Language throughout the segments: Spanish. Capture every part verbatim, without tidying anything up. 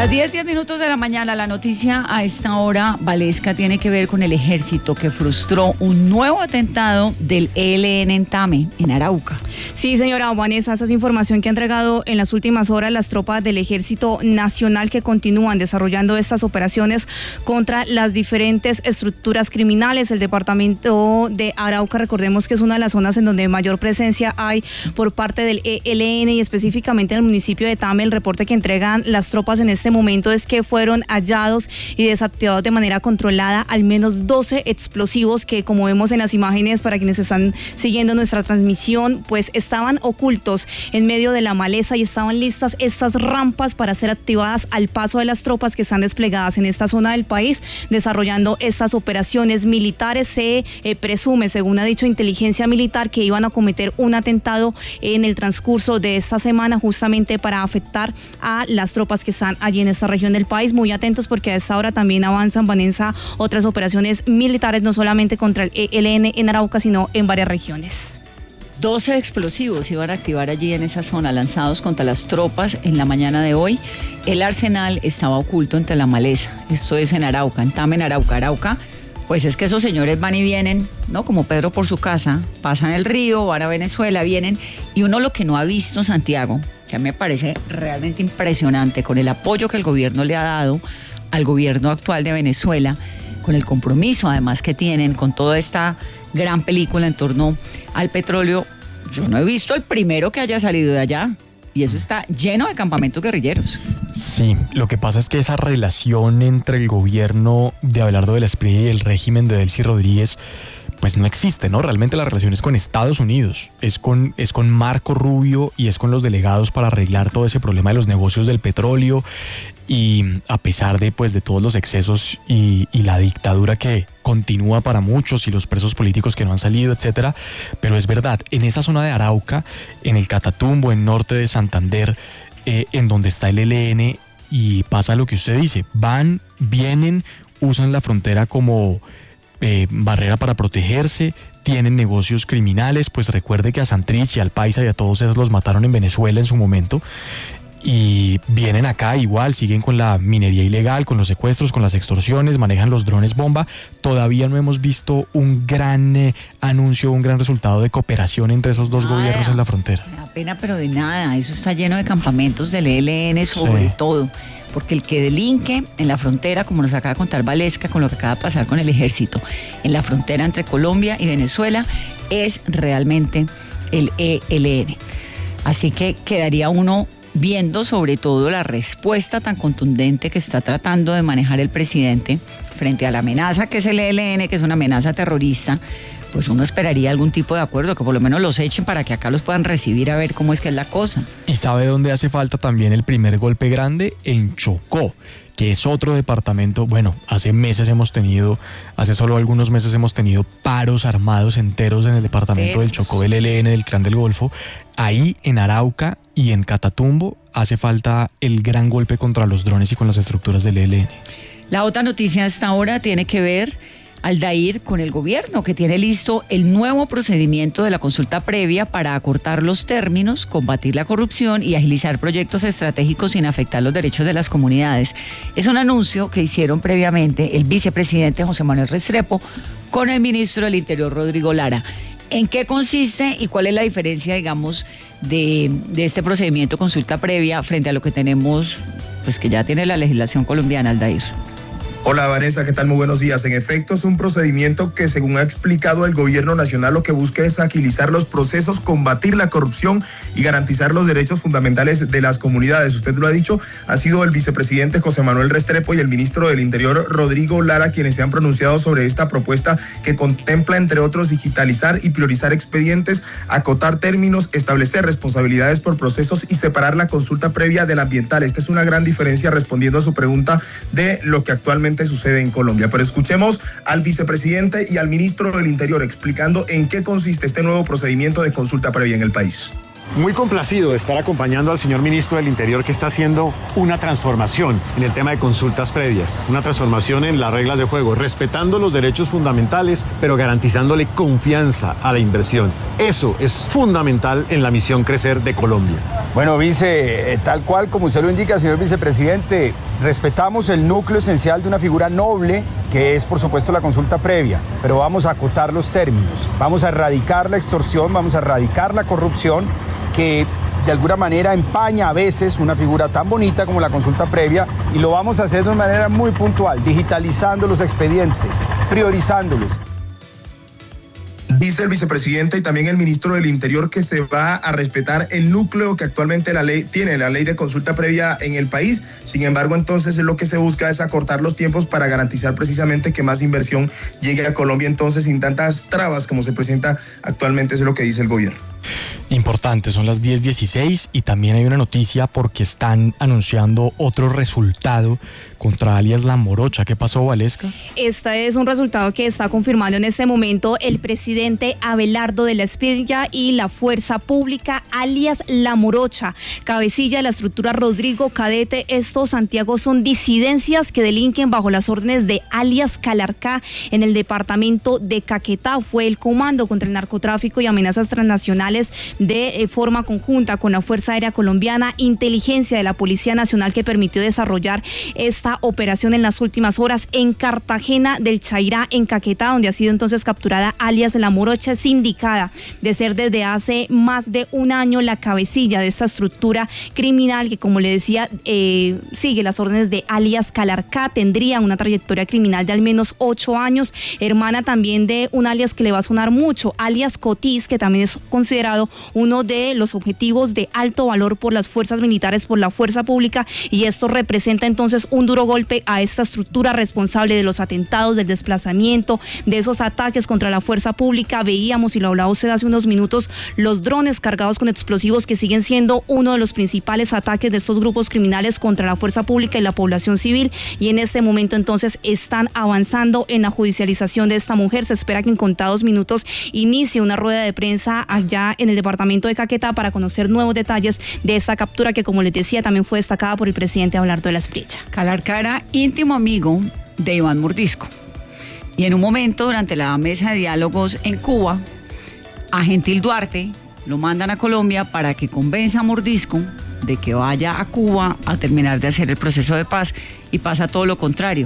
las diez, diez minutos de la mañana, la noticia a esta hora, Valesca, tiene que ver con el ejército que frustró un nuevo atentado del E L N en Tame, en Arauca. Sí, señora Vanessa, esa es información que ha entregado en las últimas horas las tropas del Ejército Nacional que continúan desarrollando estas operaciones contra las diferentes estructuras criminales. El departamento de Arauca, recordemos que es una de las zonas en donde mayor presencia hay por parte del E L N y específicamente en el municipio de Tame. El reporte que entregan las tropas en este momento es que fueron hallados y desactivados de manera controlada al menos doce explosivos que, como vemos en las imágenes para quienes están siguiendo nuestra transmisión, pues estaban ocultos en medio de la maleza y estaban listas estas rampas para ser activadas al paso de las tropas que están desplegadas en esta zona del país desarrollando estas operaciones militares. Se eh, presume, según ha dicho inteligencia militar, que iban a cometer un atentado en el transcurso de esta semana justamente para afectar a las tropas que están allí en esta región del país. Muy atentos porque a esta hora también avanzan, Vanessa, otras operaciones militares, no solamente contra el E L N en Arauca, sino en varias regiones. doce explosivos iban a activar allí en esa zona, lanzados contra las tropas en la mañana de hoy. El arsenal estaba oculto entre la maleza. Esto es en Arauca, en Tame, en Arauca. Arauca, pues es que esos señores van y vienen, ¿no? Como Pedro por su casa, pasan el río, van a Venezuela, vienen, y uno lo que no ha visto, Santiago, que a mí me parece realmente impresionante, con el apoyo que el gobierno le ha dado al gobierno actual de Venezuela, con el compromiso además que tienen con toda esta gran película en torno al petróleo. Yo no he visto el primero que haya salido de allá, y eso está lleno de campamentos guerrilleros. Sí, lo que pasa es que esa relación entre el gobierno de Abelardo de la Espriella y el régimen de Delcy Rodríguez pues no existe, ¿no? Realmente la relación es con Estados Unidos, es con, es con Marco Rubio y es con los delegados para arreglar todo ese problema de los negocios del petróleo. Y a pesar de, pues, de todos los excesos y, y la dictadura que continúa para muchos y los presos políticos que no han salido, etcétera, pero es verdad, en esa zona de Arauca, en el Catatumbo, en norte de Santander, eh, en donde está el E L N, y pasa lo que usted dice, van, vienen, usan la frontera como eh, barrera para protegerse, tienen negocios criminales, pues recuerde que a Santrich y al Paisa y a todos esos los mataron en Venezuela en su momento. Y vienen acá igual, siguen con la minería ilegal, con los secuestros, con las extorsiones, manejan los drones bomba. Todavía no hemos visto un gran eh, anuncio, un gran resultado de cooperación entre esos dos nada, gobiernos en la frontera. Me da pena, pero de nada. Eso está lleno de campamentos del E L N sobre sí. todo. Porque el que delinque en la frontera, como nos acaba de contar Valesca, con lo que acaba de pasar con el ejército, en la frontera entre Colombia y Venezuela, es realmente el E L N. Así que quedaría uno viendo sobre todo la respuesta tan contundente que está tratando de manejar el presidente frente a la amenaza que es el E L N, que es una amenaza terrorista. Pues uno esperaría algún tipo de acuerdo, que por lo menos los echen para que acá los puedan recibir a ver cómo es que es la cosa. ¿Y sabe dónde hace falta también el primer golpe grande? En Chocó, que es otro departamento. Bueno, hace meses hemos tenido, hace solo algunos meses hemos tenido paros armados enteros en el departamento Peros. del Chocó del E L N, del Clan del Golfo. Ahí en Arauca y en Catatumbo hace falta el gran golpe contra los drones y con las estructuras del E L N. La otra noticia hasta ahora tiene que ver, Aldair, con el gobierno, que tiene listo el nuevo procedimiento de la consulta previa para acortar los términos, combatir la corrupción y agilizar proyectos estratégicos sin afectar los derechos de las comunidades. Es un anuncio que hicieron previamente el vicepresidente José Manuel Restrepo con el ministro del Interior, Rodrigo Lara. ¿En qué consiste y cuál es la diferencia, digamos, de, de este procedimiento consulta previa frente a lo que tenemos, pues que ya tiene la legislación colombiana, Aldair? Hola Vanessa, ¿qué tal? Muy buenos días. En efecto, es un procedimiento que, según ha explicado el gobierno nacional, lo que busca es agilizar los procesos, combatir la corrupción y garantizar los derechos fundamentales de las comunidades. Usted lo ha dicho, ha sido el vicepresidente José Manuel Restrepo y el ministro del Interior Rodrigo Lara quienes se han pronunciado sobre esta propuesta que contempla, entre otros, digitalizar y priorizar expedientes, acotar términos, establecer responsabilidades por procesos y separar la consulta previa de la ambiental. Esta es una gran diferencia respondiendo a su pregunta de lo que actualmente sucede en Colombia. Pero escuchemos al vicepresidente y al ministro del Interior explicando en qué consiste este nuevo procedimiento de consulta previa en el país. Muy complacido de estar acompañando al señor ministro del Interior, que está haciendo una transformación en el tema de consultas previas, una transformación en las reglas de juego, respetando los derechos fundamentales, pero garantizándole confianza a la inversión. Eso es fundamental en la misión Crecer de Colombia. Bueno, vice, eh, tal cual como usted lo indica, señor vicepresidente, respetamos el núcleo esencial de una figura noble, que es por supuesto la consulta previa, pero vamos a acotar los términos, vamos a erradicar la extorsión, vamos a erradicar la corrupción, que de alguna manera empaña a veces una figura tan bonita como la consulta previa, y lo vamos a hacer de una manera muy puntual, digitalizando los expedientes, priorizándolos. Dice el vicepresidente y también el ministro del Interior que se va a respetar el núcleo que actualmente la ley tiene, la ley de consulta previa en el país. Sin embargo, entonces lo que se busca es acortar los tiempos para garantizar precisamente que más inversión llegue a Colombia, entonces sin tantas trabas como se presenta actualmente, eso es lo que dice el gobierno. Importante, son las diez dieciséis y también hay una noticia porque están anunciando otro resultado contra alias La Morocha. ¿Qué pasó, Valesca? Este es un resultado que está confirmando en este momento el presidente Abelardo de la Espriella y la Fuerza Pública, alias La Morocha, cabecilla de la estructura Rodrigo Cadete. Estos, Santiago, son disidencias que delinquen bajo las órdenes de alias Calarcá en el departamento de Caquetá. Fue el Comando contra el Narcotráfico y Amenazas Transnacionales de eh, forma conjunta con la Fuerza Aérea Colombiana, inteligencia de la Policía Nacional, que permitió desarrollar esta operación en las últimas horas en Cartagena del Chairá, en Caquetá, donde ha sido entonces capturada alias La Morocha. Es indicada de ser desde hace más de un año la cabecilla de esta estructura criminal que, como le decía, eh, sigue las órdenes de alias Calarcá. Tendría una trayectoria criminal de al menos ocho años, hermana también de un alias que le va a sonar mucho, alias Cotiz, que también es considerado uno de los objetivos de alto valor por las fuerzas militares, por la fuerza pública, y esto representa entonces un duro golpe a esta estructura responsable de los atentados, del desplazamiento, de esos ataques contra la fuerza pública. Veíamos, y lo hablaba usted hace unos minutos, los drones cargados con explosivos que siguen siendo uno de los principales ataques de estos grupos criminales contra la fuerza pública y la población civil, y en este momento entonces están avanzando en la judicialización de esta mujer. Se espera que en contados minutos inicie una rueda de prensa allá en el departamento de Caquetá para conocer nuevos detalles de esta captura que, como les decía, también fue destacada por el presidente Abelardo de la Espriella. Calarcá era íntimo amigo de Iván Mordisco, y en un momento durante la mesa de diálogos en Cuba, a Gentil Duarte lo mandan a Colombia para que convenza a Mordisco de que vaya a Cuba a terminar de hacer el proceso de paz, y pasa todo lo contrario.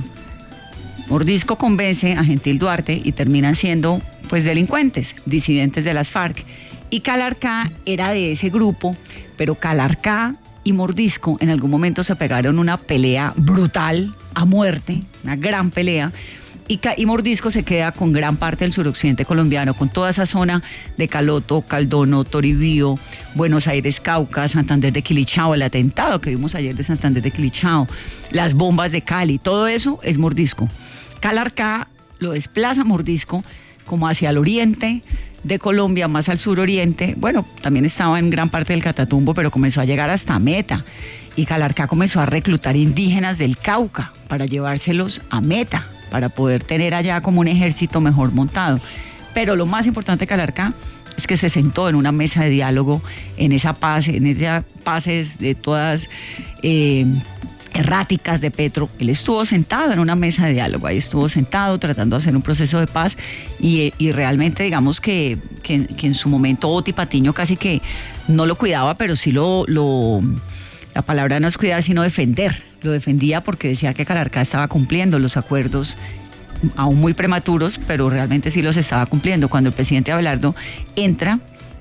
Mordisco convence a Gentil Duarte y terminan siendo pues delincuentes, disidentes de las FARC. Y Calarcá era de ese grupo, pero Calarcá y Mordisco en algún momento se pegaron una pelea brutal, a muerte, una gran pelea, y, y Mordisco se queda con gran parte del suroccidente colombiano, con toda esa zona de Caloto, Caldono, Toribío, Buenos Aires, Cauca, Santander de Quilichao, el atentado que vimos ayer de Santander de Quilichao, las bombas de Cali, todo eso es Mordisco. Calarcá lo desplaza Mordisco como hacia el oriente de Colombia, más al suroriente. Bueno, también estaba en gran parte del Catatumbo, pero comenzó a llegar hasta Meta, y Calarcá comenzó a reclutar indígenas del Cauca para llevárselos a Meta, para poder tener allá como un ejército mejor montado. Pero lo más importante de Calarcá es que se sentó en una mesa de diálogo, en esa paz, en esas paces de todas eh, erráticas de Petro. Él estuvo sentado en una mesa de diálogo, ahí estuvo sentado tratando de hacer un proceso de paz, y, y realmente digamos que, que, que en su momento Oti Patiño casi que no lo cuidaba, pero sí lo, lo, la palabra no es cuidar sino defender, lo defendía porque decía que Calarcá estaba cumpliendo los acuerdos aún muy prematuros, pero realmente sí los estaba cumpliendo. Cuando el presidente Abelardo entra,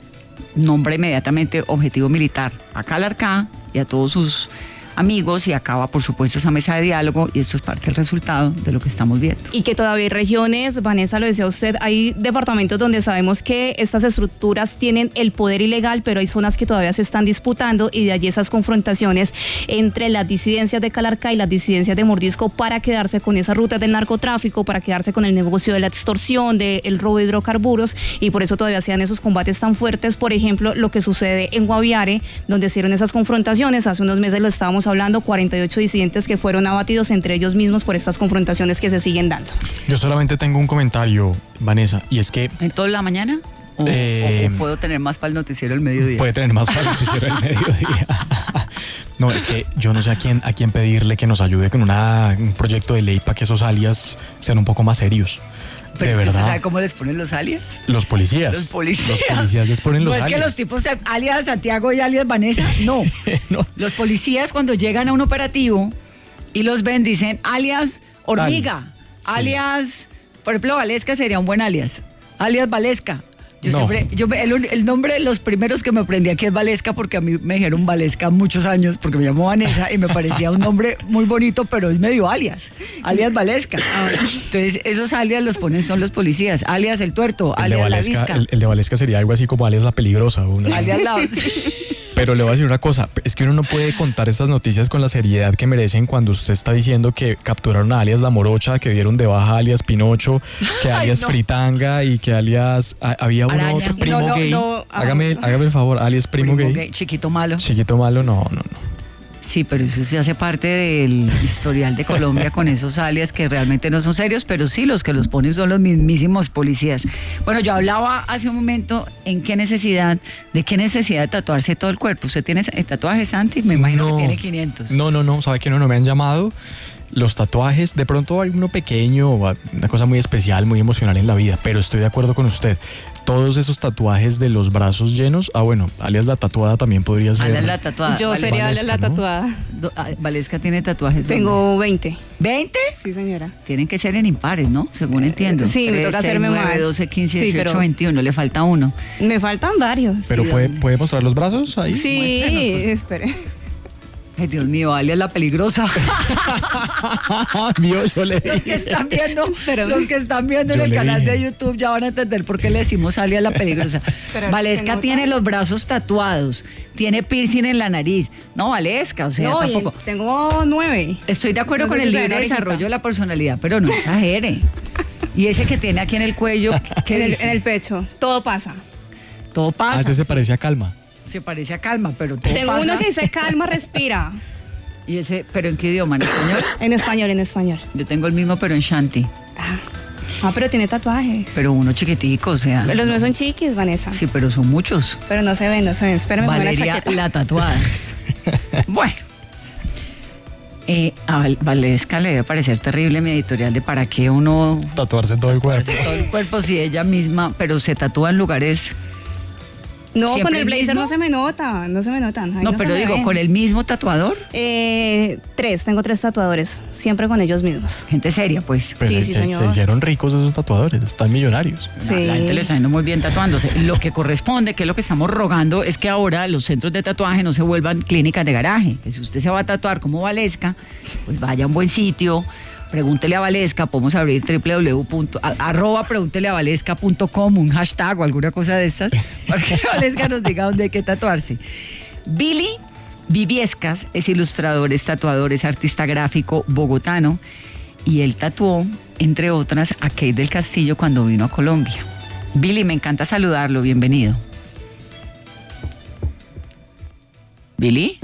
nombra inmediatamente objetivo militar a Calarcá y a todos sus amigos, y acaba por supuesto esa mesa de diálogo, y esto es parte del resultado de lo que estamos viendo. Y que todavía hay regiones, Vanessa, lo decía usted, hay departamentos donde sabemos que estas estructuras tienen el poder ilegal, pero hay zonas que todavía se están disputando, y de allí esas confrontaciones entre las disidencias de Calarcá y las disidencias de Mordisco para quedarse con esas rutas del narcotráfico, para quedarse con el negocio de la extorsión, del robo de hidrocarburos, y por eso todavía se dan esos combates tan fuertes. Por ejemplo, lo que sucede en Guaviare, donde se dieron esas confrontaciones, hace unos meses lo estábamos hablando, cuarenta y ocho disidentes que fueron abatidos entre ellos mismos por estas confrontaciones que se siguen dando. Yo solamente tengo un comentario, Vanessa, y es que... ¿En toda la mañana? ¿O, eh, o, o puedo tener más para el noticiero del mediodía? Puede tener más para el noticiero del mediodía. No, es que yo no sé a quién, a quién pedirle que nos ayude con una, un proyecto de ley para que esos alias sean un poco más serios. Pero ¿De es que verdad? ¿usted sabe cómo les ponen los alias? Los policías. Los policías. Los policías les ponen los No es alias. que los tipos se- alias Santiago y alias Vanessa, no. No. Los policías cuando llegan a un operativo y los ven dicen alias hormiga, Sí. alias, por ejemplo, Valesca sería un buen alias, alias Valesca. Yo No. siempre, yo me- el, el nombre de los primeros que me aprendí aquí es Valesca porque a mí me dijeron Valesca muchos años porque me llamó Vanessa y me parecía un nombre muy bonito, pero es medio alias, alias Valesca. Entonces esos alias los ponen son los policías, alias el tuerto, El de, alias la Valesca, visca, el, el de Valesca sería algo así como alias la peligrosa. o una- alias la... Pero le voy a decir una cosa, es que uno no puede contar estas noticias con la seriedad que merecen cuando usted está diciendo que capturaron a alias La Morocha, que dieron de baja a alias Pinocho, que Ay, alias no. Fritanga y que alias... a- había uno Araña. otro primo No, no, gay. no, ah. hágame, hágame el favor, alias primo, Primo gay. gay, chiquito malo. Chiquito malo, no, no, no. Sí, pero eso sí hace parte del historial de Colombia con esos alias que realmente no son serios, pero sí los que los ponen son los mismísimos policías. Bueno, yo hablaba hace un momento en qué necesidad, de qué necesidad de tatuarse todo el cuerpo. ¿Usted tiene el tatuaje, Santi? Me imagino que tiene quinientos. No, no, no, sabe que no, no me han llamado. Los tatuajes, de pronto hay uno pequeño, una cosa muy especial, muy emocional en la vida, pero estoy de acuerdo con usted. Todos esos tatuajes de los brazos llenos, ah bueno, alias la tatuada también podría ser. Alias la tatuada. Yo Vale- sería Valesca, la ¿no? tatuada. Do- ah, Valesca tiene tatuajes. ¿dónde? Tengo veinte. ¿veinte? Sí, señora. Tienen que ser en impares, ¿no? Según entiendo. sí, me toca hacerme nueve, más. doce, quince, Sí, dieciocho, pero- veintiuno. Le falta uno. Me faltan varios. Pero ¿Sí, puede, dónde? puede mostrar los brazos ahí. Sí, Muéstranos, espere. Ay, Dios mío, alias la peligrosa. Mío, yo le Los que dije. están viendo, Espérame. los que están viendo en Yo el le canal dije. de YouTube ya van a entender por qué le decimos alias la peligrosa. Pero Valesca se nota. tiene los brazos tatuados, tiene piercing en la nariz. No, Valesca, o sea, No, oye, tampoco. tengo nueve. Estoy de acuerdo No sé con si el se libre ven ahorita. desarrollo de la personalidad, pero no exagere. Y ese que tiene aquí en el cuello, ¿qué En el, dice? en el pecho. Todo pasa. Todo pasa. Ah, ese se parece a Calma. Se parece a Calma, pero todo Tengo pasa. uno que dice calma, respira. Y ese, pero ¿en qué idioma? ¿En español? En español, en español. Yo tengo el mismo, pero en Shanti. Ah, pero tiene tatuajes. Pero uno chiquitico, o sea. Los míos son chiquis, Vanessa. Sí, pero son muchos. Pero no se ven, no se ven. Espérame, pongo la Valeria chaqueta. la tatuada. Bueno. Eh, a Val- Valesca le debe parecer terrible mi editorial de para qué uno Tatuarse todo el cuerpo. todo el cuerpo si ella misma, pero se tatúa en lugares. No, ¿Siempre con el el blazer mismo? no se me nota, no se me notan. ahí No, se pero me digo, ven. con el mismo tatuador. Eh, tres, tengo tres tatuadores, siempre con ellos mismos. Gente seria, pues. Pues Sí, se, sí, se- señor. se hicieron ricos esos tatuadores, están millonarios. La- Sí. La gente le está yendo muy bien tatuándose. Lo que corresponde, que es lo que estamos rogando, es que ahora los centros de tatuaje no se vuelvan clínicas de garaje. Que si usted se va a tatuar como Valesca, pues vaya a un buen sitio, pregúntele a Valesca, podemos abrir www. arroba pregúntele a Valesca punto com, un hashtag o alguna cosa de estas, para que Valesca nos diga dónde hay que tatuarse. Billy Viviescas es ilustrador, es tatuador, es artista gráfico bogotano y él tatuó, entre otras, a Kate del Castillo cuando vino a Colombia. Billy, me encanta saludarlo, bienvenido. ¿Billy?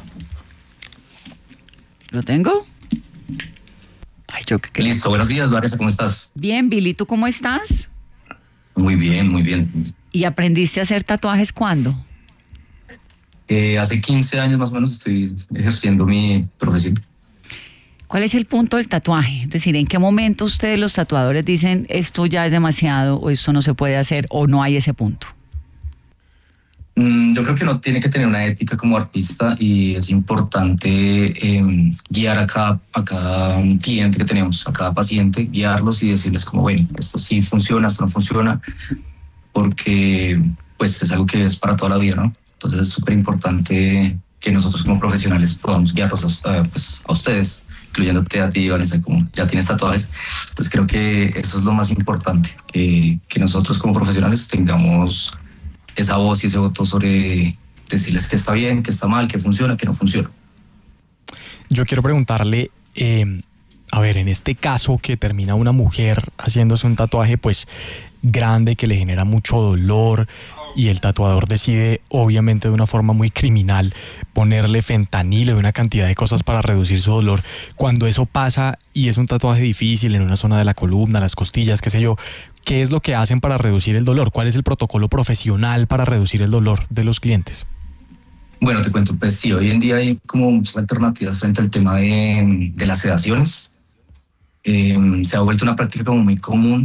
¿Lo tengo? Ay, yo qué Listo, buenos días, Vanessa, ¿cómo estás? Bien, Billy, ¿tú cómo estás? Muy bien, muy bien. ¿Y aprendiste a hacer tatuajes cuándo? Eh, hace quince años más o menos estoy ejerciendo mi profesión. ¿Cuál es el punto del tatuaje? Es decir, ¿en qué momento ustedes los tatuadores dicen esto ya es demasiado o esto no se puede hacer o no hay ese punto? Mm, yo creo que uno tiene que tener una ética como artista y es importante eh, guiar a cada, a cada cliente que tenemos, a cada paciente, guiarlos y decirles como, bueno, esto sí funciona, esto no funciona, porque pues es algo que es para toda la vida, ¿no? Entonces es súper importante que nosotros como profesionales podamos guiarlos a, pues, a ustedes, incluyéndote a ti, Vanessa, como ya tienes tatuajes. Pues creo que eso es lo más importante, que, que nosotros como profesionales tengamos esa voz y ese voto sobre decirles que está bien, que está mal, que funciona, que no funciona. Yo quiero preguntarle, eh, a ver, en este caso que termina una mujer haciéndose un tatuaje pues grande que le genera mucho dolor y el tatuador decide obviamente de una forma muy criminal ponerle fentanilo y una cantidad de cosas para reducir su dolor. Cuando eso pasa y es un tatuaje difícil en una zona de la columna, las costillas, qué sé yo, ¿qué es lo que hacen para reducir el dolor? ¿Cuál es el protocolo profesional para reducir el dolor de los clientes? Bueno, te cuento, pues sí, hoy en día hay como muchas alternativas frente al tema de, de las sedaciones. Eh, se ha vuelto una práctica como muy común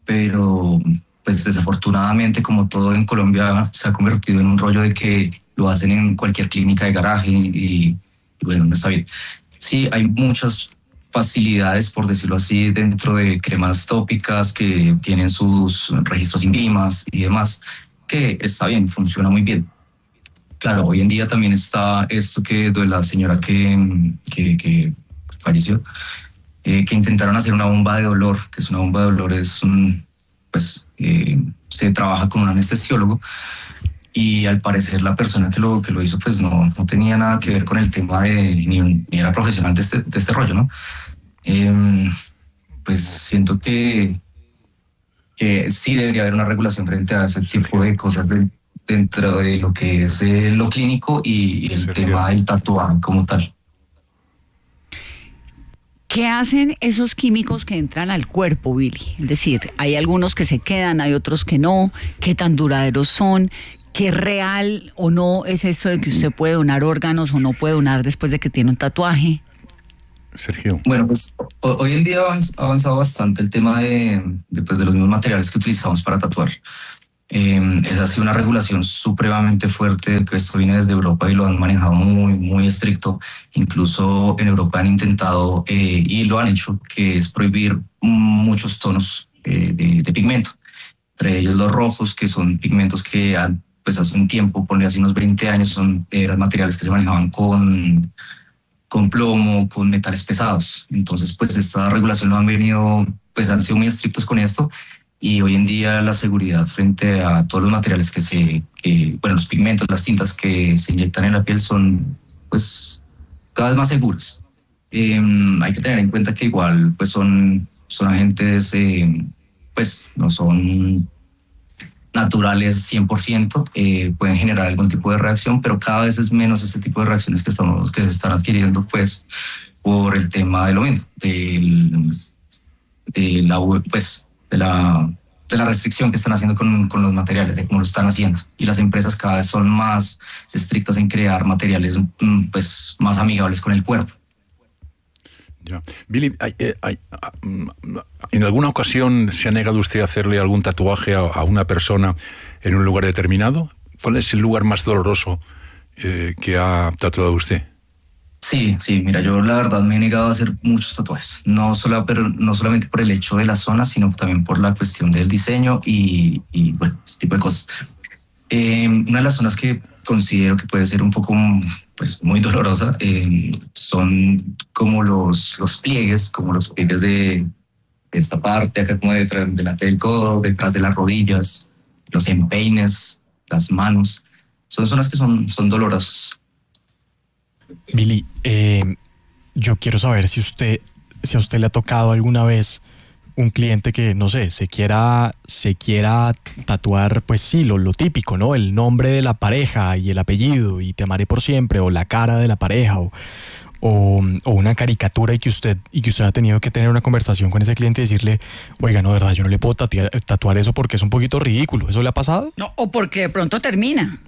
pero pues desafortunadamente, como todo en Colombia, se ha convertido en un rollo de que lo hacen en cualquier clínica de garaje y, y bueno, no está bien. Sí, hay muchas facilidades, por decirlo así, dentro de cremas tópicas que tienen sus registros INVIMAS y demás, que está bien, funciona muy bien. Claro, hoy en día también está esto que de la señora que, que, que falleció, eh, que intentaron hacer una bomba de dolor, que es una bomba de dolor, es un, pues eh, se trabaja con un anestesiólogo y al parecer la persona que lo, que lo hizo pues no, no tenía nada que ver con el tema de, ni, ni era profesional de este, de este rollo, ¿no? Eh, pues siento que, que sí debería haber una regulación frente a ese tipo de cosas de, dentro de lo que es eh, lo clínico y, y el Sergio. tema del tatuaje como tal. ¿Qué hacen esos químicos que entran al cuerpo, Billy? Es decir, hay algunos que se quedan, hay otros que no. ¿Qué tan duraderos son? ¿Qué real o no es eso de que usted puede donar órganos o no puede donar después de que tiene un tatuaje? Sergio. Bueno, pues hoy en día ha avanzado bastante el tema de, de, pues, de los mismos materiales que utilizamos para tatuar. Eh, es así una regulación supremamente fuerte, que esto viene desde Europa y lo han manejado muy, muy estricto. Incluso en Europa han intentado eh, y lo han hecho, que es prohibir muchos tonos eh, de, de pigmento. Entre ellos los rojos, que son pigmentos que han, pues hace un tiempo, ponle hace unos veinte años, son, eran materiales que se manejaban con, con plomo, con metales pesados. Entonces, pues esta regulación lo han venido, pues han sido muy estrictos con esto. Y hoy en día la seguridad frente a todos los materiales que se, que, bueno, los pigmentos, las tintas que se inyectan en la piel son, pues, cada vez más seguras. Eh, hay que tener en cuenta que igual, pues, son, son agentes, eh, pues, no son naturales cien por ciento, eh, pueden generar algún tipo de reacción, pero cada vez es menos este tipo de reacciones que estamos, que se están adquiriendo, pues, por el tema de lo mismo, del, de la, pues, de la, de la restricción que están haciendo con, con los materiales, de cómo lo están haciendo. Y las empresas cada vez son más estrictas en crear materiales pues, más amigables con el cuerpo. Ya. Billy, hay, hay, ¿en alguna ocasión se ha negado usted a hacerle algún tatuaje a, a una persona en un lugar determinado? ¿Cuál es el lugar más doloroso eh, que ha tatuado usted? Sí, sí, mira, yo la verdad me he negado a hacer muchos tatuajes, no, solo, pero no solamente por el hecho de la zona, sino también por la cuestión del diseño y, y bueno, este tipo de cosas. Eh, una de las zonas que considero que puede ser un poco, pues, muy dolorosa eh, son como los, los pliegues, como los pliegues de, de esta parte, acá como detrás, delante del codo, detrás de las rodillas, los empeines, las manos. Son zonas que son, son dolorosas. Billy, eh, yo quiero saber si usted, si a usted le ha tocado alguna vez un cliente que, no sé, se quiera, se quiera tatuar, pues sí, lo, lo típico, ¿no? El nombre de la pareja y el apellido y te amaré por siempre, o la cara de la pareja, o, o, o una caricatura y que usted, y que usted ha tenido que tener una conversación con ese cliente y decirle, oiga, no, de verdad, yo no le puedo tatuar, tatuar eso porque es un poquito ridículo. ¿Eso le ha pasado? No, o porque de pronto termina.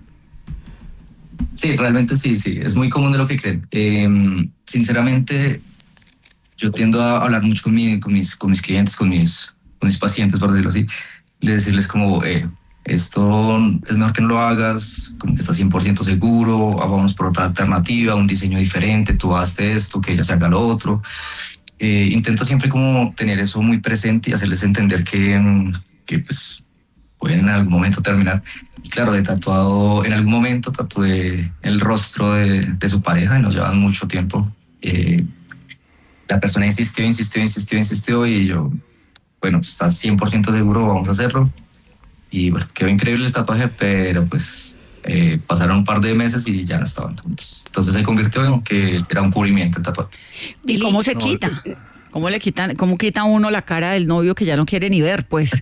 Sí, realmente sí, sí, es muy común de lo que creen. Eh, sinceramente, yo tiendo a hablar mucho con, mi, con, mis, con mis clientes, con mis, con mis pacientes, por decirlo así, de decirles como, eh, esto es mejor que no lo hagas, como que estás cien por ciento seguro, vamos por otra alternativa, un diseño diferente, tú haces esto, que ella se haga lo otro. Eh, intento siempre como tener eso muy presente y hacerles entender que, que pues, pueden en algún momento terminar. Y claro, de tatuado, en algún momento tatué el rostro de, de su pareja y nos llevan mucho tiempo. Eh, la persona insistió, insistió, insistió, insistió y yo, bueno, pues estás cien por ciento seguro, vamos a hacerlo. Y bueno, quedó increíble el tatuaje, pero pues eh, pasaron un par de meses y ya no estaban juntos. Entonces se convirtió en que era un cubrimiento el tatuaje. ¿Y cómo se quita? ¿Cómo le quitan, cómo quita uno la cara del novio que ya no quiere ni ver, pues?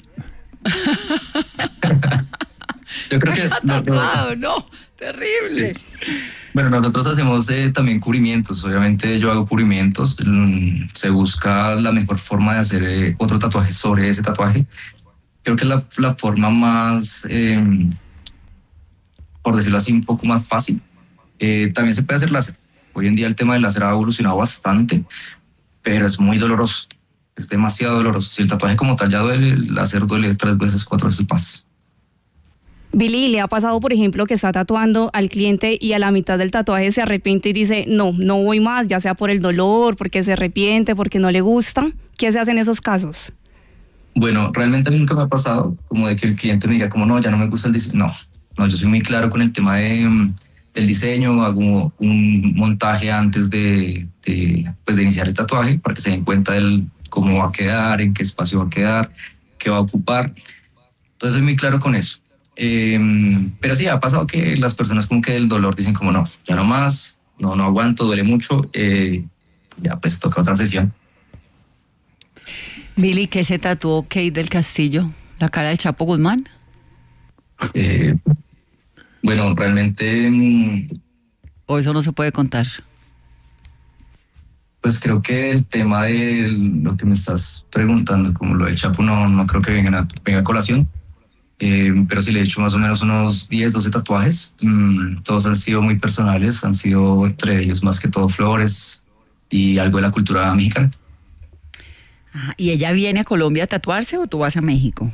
Yo creo que es tatuado, no, terrible. Sí. Bueno, nosotros hacemos eh, también cubrimientos. Obviamente yo hago cubrimientos. Se busca la mejor forma de hacer eh, otro tatuaje sobre ese tatuaje. Creo que es la, la forma más, eh, por decirlo así, un poco más fácil. Eh, también se puede hacer láser. Hoy en día el tema del láser ha evolucionado bastante, pero es muy doloroso. es demasiado doloroso. Si el tatuaje como tal ya duele, el láser duele tres veces, cuatro veces más. Billy, ¿le ha pasado, por ejemplo, que está tatuando al cliente y a la mitad del tatuaje se arrepiente y dice, no, no voy más, ya sea por el dolor, porque se arrepiente, porque no le gusta? ¿Qué se hace en esos casos? Bueno, realmente a mí nunca me ha pasado como de que el cliente me diga como, no, ya no me gusta el diseño. No, no, yo soy muy claro con el tema de, del diseño, hago un montaje antes de, de, pues de iniciar el tatuaje para que se den cuenta de cómo va a quedar, en qué espacio va a quedar, qué va a ocupar. Entonces soy muy claro con eso. Eh, pero sí, ha pasado que las personas como que del dolor dicen como no, ya no más, no, no aguanto, duele mucho, eh, ya pues toca otra sesión. Billy, ¿qué se tatuó Kate del Castillo? ¿La cara del Chapo Guzmán? Eh, bueno, realmente... ¿O eso no se puede contar? Pues creo que el tema de lo que me estás preguntando, como lo del Chapo, no, no creo que venga a, venga a colación. Eh, pero sí le he hecho más o menos unos diez, doce tatuajes. Mm, todos han sido muy personales, han sido entre ellos más que todo flores y algo de la cultura mexicana. Ajá. ¿Y ella viene a Colombia a tatuarse o tú vas a México?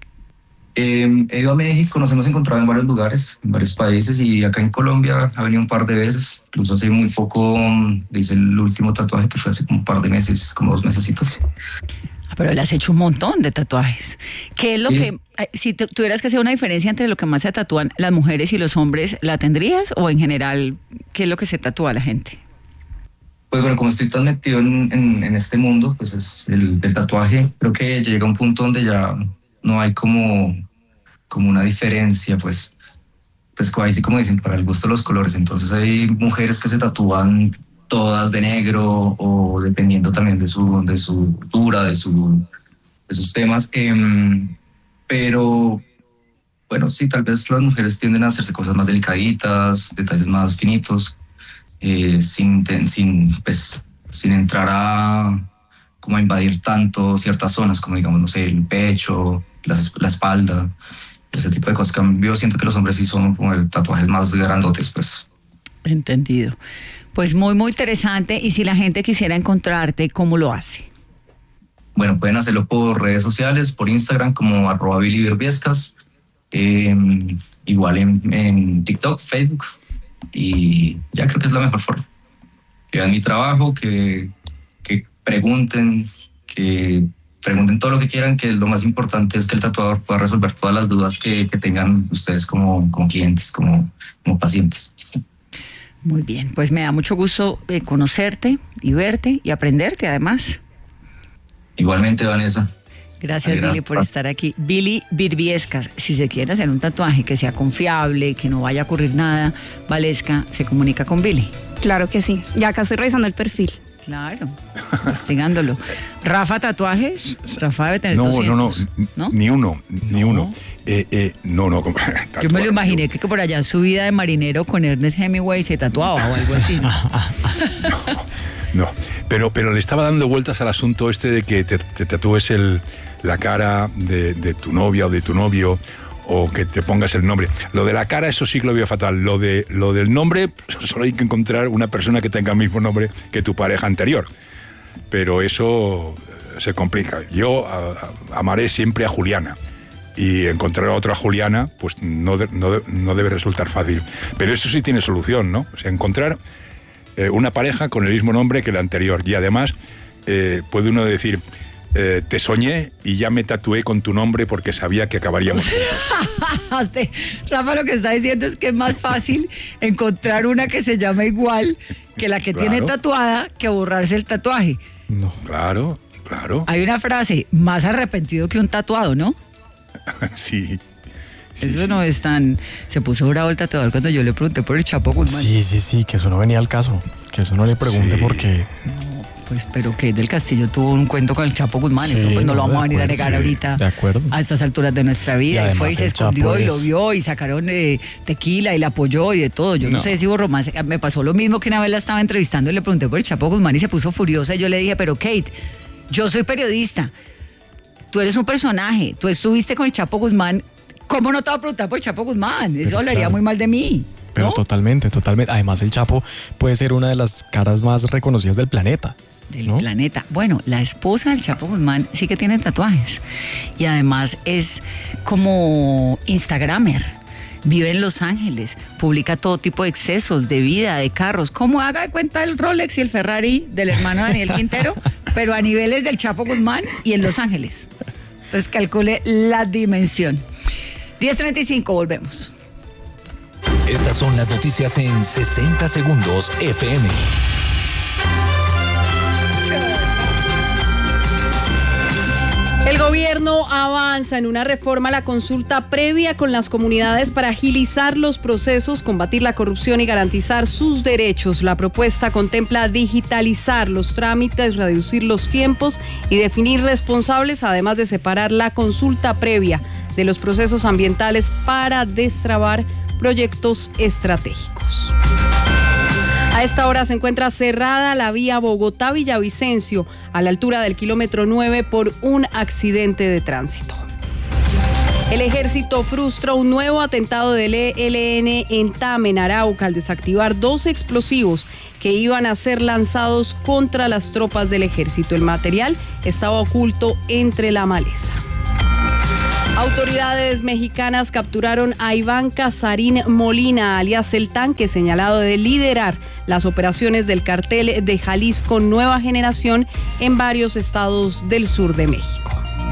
Eh, he ido a México, nos hemos encontrado en varios lugares, en varios países, y acá en Colombia ha venido un par de veces. Incluso hace muy poco le hice el último tatuaje que fue hace como un par de meses, como dos mesecitos. Pero le has hecho un montón de tatuajes. ¿Qué es lo Sí, que, si te, tuvieras que hacer una diferencia entre lo que más se tatúan las mujeres y los hombres, ¿la tendrías? ¿O en general, qué es lo que se tatúa la gente? Pues bueno, como estoy tan metido en, en, en este mundo, pues es el del tatuaje, creo que llega un punto donde ya no hay como, como una diferencia, pues, pues ahí sí como dicen, para el gusto de los colores. Entonces hay mujeres que se tatúan todas de negro o dependiendo también de su, de su cultura, de, su, de sus temas. Eh, pero bueno, sí, tal vez las mujeres tienden a hacerse cosas más delicaditas, detalles más finitos, eh, sin, sin, pues, sin entrar a, como a invadir tanto ciertas zonas, como digamos, no sé, el pecho, la, la espalda, ese tipo de cosas. Yo siento que los hombres sí son como de tatuajes más grandotes, pues. Entendido. Pues muy, muy interesante. Y si la gente quisiera encontrarte, ¿cómo lo hace? Bueno, pueden hacerlo por redes sociales, por Instagram como arroba Billy Birbiescas, eh, igual en, en TikTok, Facebook, y ya creo que es la mejor forma. Que vean mi trabajo, que, que pregunten, que pregunten todo lo que quieran, que lo más importante es que el tatuador pueda resolver todas las dudas que, que tengan ustedes como, como clientes, como, como pacientes. Muy bien, pues me da mucho gusto eh, conocerte y verte y aprenderte además. Igualmente, Vanessa. Gracias, Billy, por estar aquí. Billy Birbiescas, si se quiere hacer un tatuaje que sea confiable, que no vaya a ocurrir nada, Valesca se comunica con Billy. Claro que sí, ya acá estoy revisando el perfil. Claro, investigándolo. Rafa, ¿tatuajes? Rafa debe tener no, doscientos. No, no, no, ni uno, ni no. uno. Eh, eh, no, no. Yo me lo imaginé que, que por allá en su vida de marinero con Ernest Hemingway se tatuaba o algo así. No, no, no. Pero, pero le estaba dando vueltas al asunto este de que te, te tatúes el, la cara de, de tu novia o de tu novio, o que te pongas el nombre. Lo de la cara, eso sí que lo veo fatal. Lo de lo del nombre, solo hay que encontrar una persona que tenga el mismo nombre que tu pareja anterior. Pero eso se complica. Yo a, a, amaré siempre a Juliana. Y encontrar a otra Juliana, pues no, de, no, de, no debe resultar fácil. Pero eso sí tiene solución, ¿no? O sea, encontrar eh, una pareja con el mismo nombre que la anterior. Y además, eh, puede uno decir... Eh, te soñé y ya me tatué con tu nombre porque sabía que acabaríamos. Rafa lo que está diciendo es que es más fácil encontrar una que se llama igual que la que claro. tiene tatuada que borrarse el tatuaje. No, claro, claro. Hay una frase, más arrepentido que un tatuado, ¿no? Sí. Eso sí, no es tan... Se puso bravo el tatuador cuando yo le pregunté por el Chapo Guzmán. Sí, sí, sí, que eso no venía al caso. Que eso no le pregunte sí. porque... No. Pues, pero que del Castillo tuvo un cuento con el Chapo Guzmán, sí, eso pues no, no lo vamos a venir a negar sí, ahorita. De acuerdo. A estas alturas de nuestra vida. Y, y fue y se escondió y es... lo vio y sacaron eh, tequila y la apoyó y de todo. Yo no, no sé si hubo romance. Me pasó lo mismo que una vez la estaba entrevistando y le pregunté por el Chapo Guzmán y se puso furiosa y yo le dije, pero Kate, yo soy periodista, tú eres un personaje, tú estuviste con el Chapo Guzmán, ¿cómo no te voy a preguntar por el Chapo Guzmán? Eso pero hablaría claro. muy mal de mí. Pero ¿no? totalmente, totalmente. Además, el Chapo puede ser una de las caras más reconocidas del planeta. Del ¿no? planeta. Bueno, la esposa del Chapo Guzmán sí que tiene tatuajes. Y además es como Instagramer. Vive en Los Ángeles, publica todo tipo de excesos de vida, de carros. ¿Cómo haga de cuenta el Rolex y el Ferrari del hermano Daniel Quintero? Pero a niveles del Chapo Guzmán y en Los Ángeles. Entonces calcule la dimensión. diez treinta y cinco, volvemos. Estas son las noticias en sesenta segundos F M. El gobierno avanza en una reforma a la consulta previa con las comunidades para agilizar los procesos, combatir la corrupción y garantizar sus derechos. La propuesta contempla digitalizar los trámites, reducir los tiempos y definir responsables, además de separar la consulta previa de los procesos ambientales para destrabar proyectos estratégicos. A esta hora se encuentra cerrada la vía Bogotá-Villavicencio a la altura del kilómetro nueve por un accidente de tránsito. El ejército frustra un nuevo atentado del E L N en Tame, en Arauca, al desactivar dos explosivos que iban a ser lanzados contra las tropas del ejército. El material estaba oculto entre la maleza. Autoridades mexicanas capturaron a Iván Casarín Molina, alias El Tanque, señalado de liderar las operaciones del cartel de Jalisco Nueva Generación en varios estados del sur de México.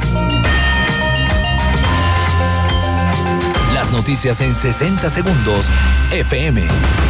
Las noticias en sesenta segundos F M.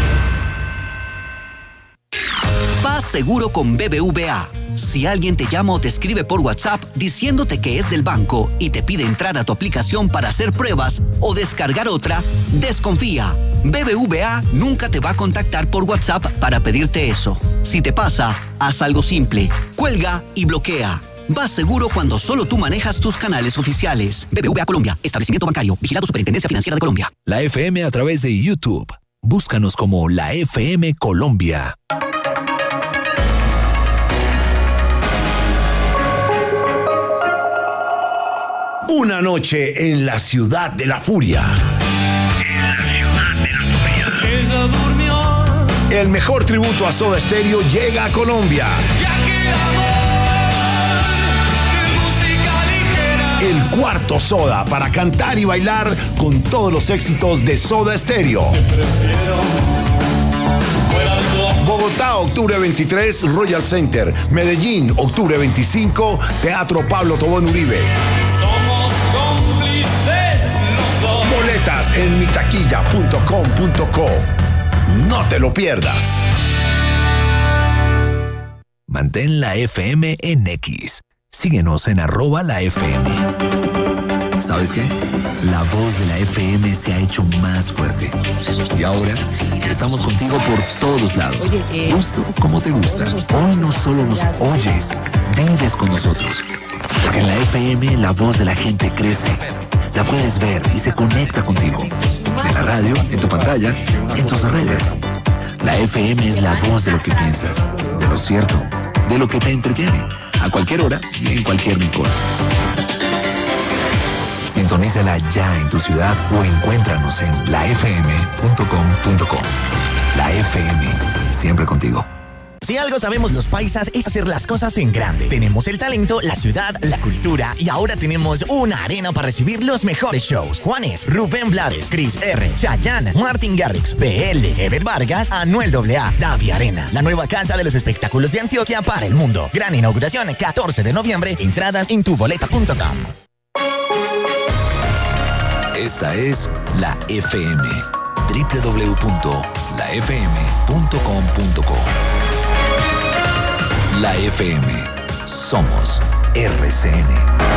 Paz seguro con B B V A. Si alguien te llama o te escribe por WhatsApp diciéndote que es del banco y te pide entrar a tu aplicación para hacer pruebas o descargar otra, desconfía. B B V A nunca te va a contactar por WhatsApp para pedirte eso. Si te pasa, haz algo simple. Cuelga y bloquea. Vas seguro cuando solo tú manejas tus canales oficiales. B B V A Colombia, establecimiento bancario, vigilado Superintendencia Financiera de Colombia. La F M a través de YouTube. Búscanos como la F M Colombia. Una noche en la ciudad de la furia. En la ciudad de la furia. Ella durmió. El mejor tributo a Soda Stereo llega a Colombia. El cuarto Soda para cantar y bailar con todos los éxitos de Soda Stereo. Bogotá, octubre veintitrés, Royal Center. Medellín, octubre veinticinco, Teatro Pablo Tobón Uribe. Somos cómplices los dos. Boletas en mitaquilla punto com punto co. No te lo pierdas. Mantén la F M en X. Síguenos en arroba la F M. ¿Sabes qué? La voz de la F M se ha hecho más fuerte. Y ahora estamos contigo por todos lados. Justo como te gusta. Hoy no solo nos oyes, vives con nosotros. Porque en la F M la voz de la gente crece. La puedes ver y se conecta contigo. En la radio, en tu pantalla, en tus redes. La F M es la voz de lo que piensas, de lo cierto, de lo que te entretiene. A cualquier hora y en cualquier rincón. Sintonízala ya en tu ciudad o encuéntranos en la f m punto com punto co. La F M, siempre contigo. Si algo sabemos los paisas es hacer las cosas en grande. Tenemos el talento, la ciudad, la cultura y ahora tenemos una arena para recibir los mejores shows. Juanes, Rubén Blades, Chris R, Chayanne, Martin Garrix, B L, Heber Vargas, Anuel A A, Davi Arena. La nueva casa de los espectáculos de Antioquia para el mundo. Gran inauguración catorce de noviembre. Entradas en tu boleta punto com. Esta es la F M. doble u doble u doble u punto la f m punto com punto co. La F M. Somos R C N.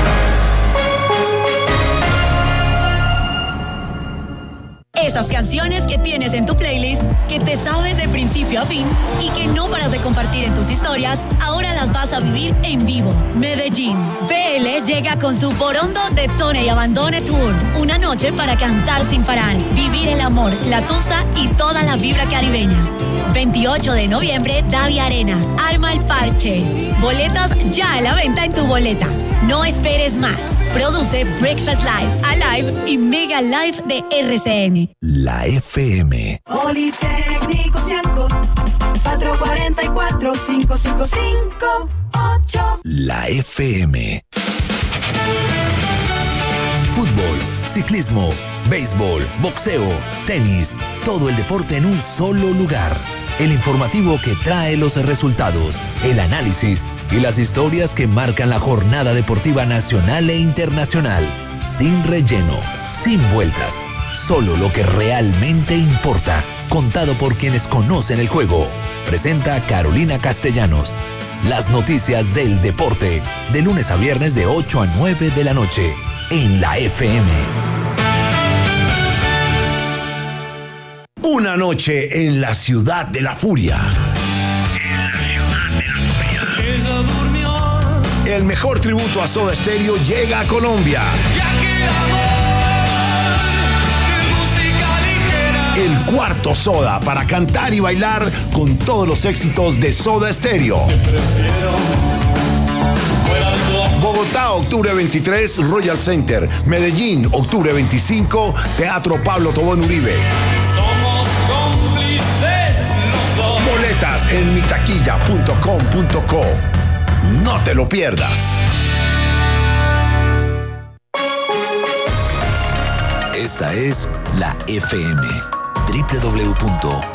Esas canciones que tienes en tu playlist, que te sabes de principio a fin y que no paras de compartir en tus historias, ahora las vas a vivir en vivo. Medellín. B L llega con su Borondo Detone y Abandone Tour. Una noche para cantar sin parar, vivir el amor, la tusa y toda la vibra caribeña. veintiocho de noviembre, Davi Arena. Arma el al parche. Boletas ya a la venta en tu boleta. No esperes más. Produce Breakfast Live, Alive y Mega Live de R C N. La F M. Politécnico Cianco, cuatro cuatro cuatro, cinco cinco cinco ocho. La F M. Fútbol, ciclismo, béisbol, boxeo, tenis, todo el deporte en un solo lugar. El informativo que trae los resultados, el análisis y las historias que marcan la jornada deportiva nacional e internacional. Sin relleno, sin vueltas, solo lo que realmente importa, contado por quienes conocen el juego. Presenta Carolina Castellanos. Las noticias del deporte, de lunes a viernes de ocho a nueve de la noche, en la F M. Una noche en la ciudad de la furia. El mejor tributo a Soda Stereo llega a Colombia. El cuarto Soda para cantar y bailar con todos los éxitos de Soda Stereo. Bogotá, octubre veintitrés, Royal Center. Medellín, octubre veinticinco, Teatro Pablo Tobón Uribe. Somos cómplices los dos. Boletas en mitaquilla punto com punto co. No te lo pierdas. Esta es la F M. doble u doble u doble u punto